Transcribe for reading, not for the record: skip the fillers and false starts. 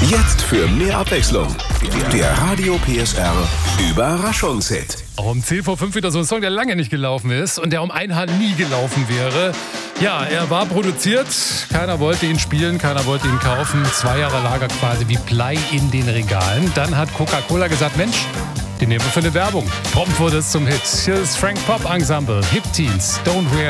Jetzt für mehr Abwechslung. Der Radio PSR Überraschungshit. Auch um 10 vor 5 wieder so ein Song, der lange nicht gelaufen ist und der um ein Haar nie gelaufen wäre. Ja, er war produziert, keiner wollte ihn spielen, keiner wollte ihn kaufen. 2 Jahre lag er quasi wie Blei in den Regalen. Dann hat Coca-Cola gesagt, Mensch, den nehmen wir für eine Werbung. Prompt wurde es zum Hit. Hier ist Frank Pop Ensemble, Hip Teens, Don't Wear